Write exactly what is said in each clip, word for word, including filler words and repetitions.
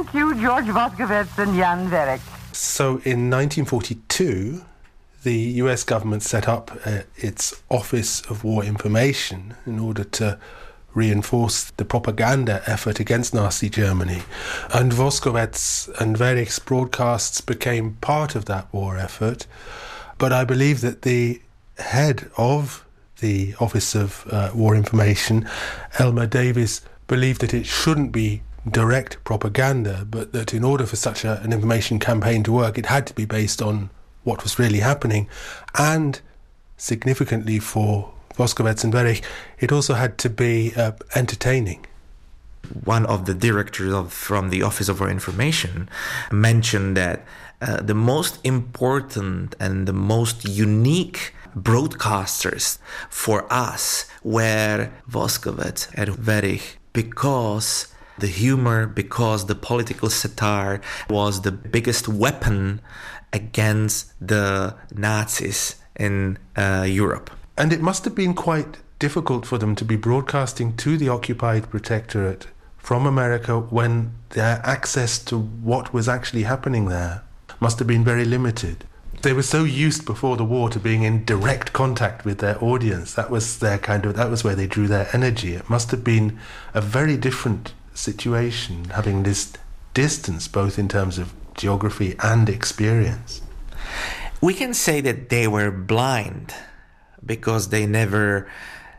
Thank you, George Voskovets and Jan Werich. So in nineteen forty-two, the U S government set up uh, its Office of War Information in order to reinforce the propaganda effort against Nazi Germany. And Voskovets and Werich's broadcasts became part of that war effort. But I believe that the head of the Office of uh, War Information, Elmer Davis, believed that it shouldn't be direct propaganda, but that in order for such a, an information campaign to work, it had to be based on what was really happening. And significantly for Voskovets and Werich, it also had to be uh, entertaining. One of the directors of, from the Office of War Information mentioned that uh, the most important and the most unique broadcasters for us were Voskovets and Werich, because the humor, because the political satire was the biggest weapon against the Nazis in uh, Europe. And it must have been quite difficult for them to be broadcasting to the occupied protectorate from America when their access to what was actually happening there must have been very limited. They were so used before the war to being in direct contact with their audience. That was their kind of, that was where they drew their energy. It must have been a very different situation, having this distance, both in terms of geography and experience. We can say that they were blind because they never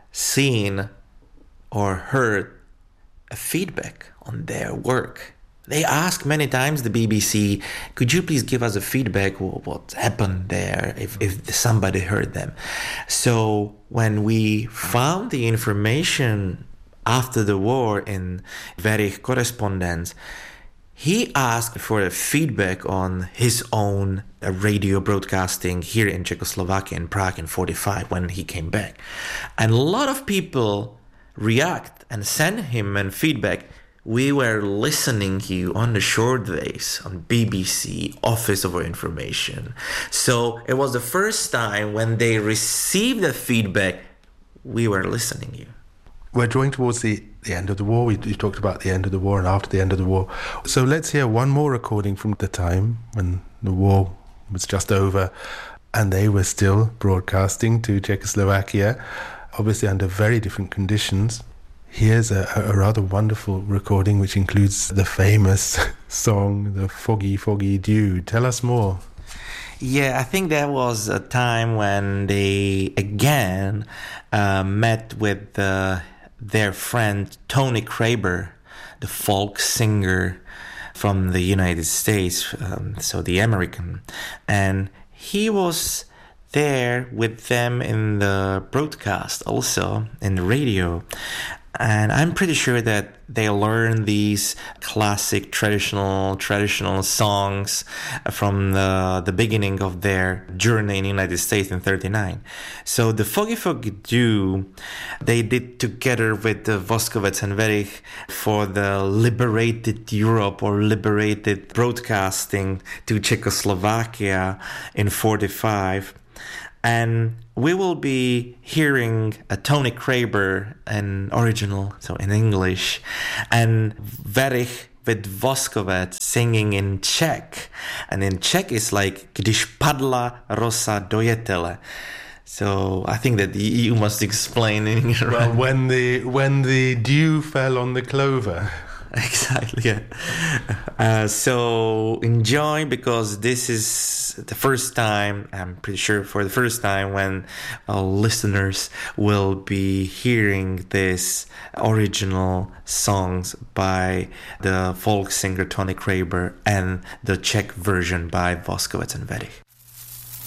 seen or heard a feedback on their work. They asked many times the B B C, could you please give us a feedback of what happened there, if, if somebody heard them. So when we found the information after the war in Werich correspondence, he asked for a feedback on his own radio broadcasting here in Czechoslovakia, in Prague in forty-five, when he came back. And a lot of people react and send him a feedback. We were listening to you on the shortwaves on B B C, Office of War Information. So it was the first time when they received the feedback, we were listening to you. We're drawing towards the, the end of the war. We, we talked about the end of the war and after the end of the war. So let's hear one more recording from the time when the war was just over and they were still broadcasting to Czechoslovakia, obviously under very different conditions. Here's a, a rather wonderful recording which includes the famous song, The Foggy, Foggy Dew. Tell us more. Yeah, I think that was a time when they again uh, met with uh, their friend Tony Kraber, the folk singer from the United States, um, so the American. And he was there with them in the broadcast, also in the radio. And I'm pretty sure that they learned these classic traditional traditional songs from the, the beginning of their journey in the United States in thirty-nine. So the Foggy Foggy Dew, they did together with the Voskovets and Werich for the liberated Europe or liberated broadcasting to Czechoslovakia in forty-five. And we will be hearing a Tony Kraber, an original, so in English, and Werich with Voskovec singing in Czech. And in Czech it's like Když padla rosa do jetele. So I think that you must explain in your Well, when the when the dew fell on the clover. Exactly, yeah. Uh, so enjoy, because this is the first time, I'm pretty sure for the first time, when our listeners will be hearing this original songs by the folk singer Tony Kraber and the Czech version by Voskovec and Werich.